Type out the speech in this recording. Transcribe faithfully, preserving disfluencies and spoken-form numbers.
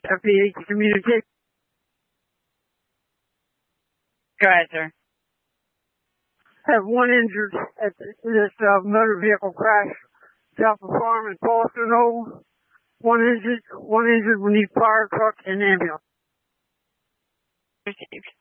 F P H communication. Go ahead, sir. Have one injured at this uh, motor vehicle crash south of Farm in Paulson. One injured, one injured will need fire truck and ambulance. Received.